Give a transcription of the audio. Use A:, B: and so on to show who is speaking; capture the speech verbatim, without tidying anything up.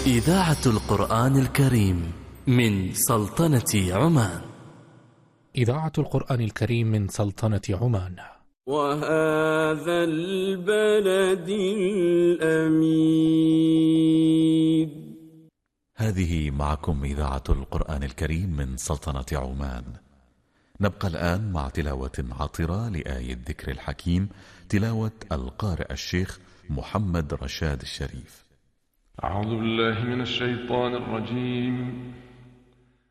A: إذاعة القرآن الكريم من سلطنة عمان.
B: إذاعة القرآن الكريم من سلطنة عمان.
C: وهذا البلد الأمين.
D: هذه معكم إذاعة القرآن الكريم من سلطنة عمان. نبقى الآن مع تلاوة عطرة لآية الذكر الحكيم، تلاوة القارئ الشيخ محمد رشاد الشريف.
E: أعوذ بالله من الشيطان الرجيم.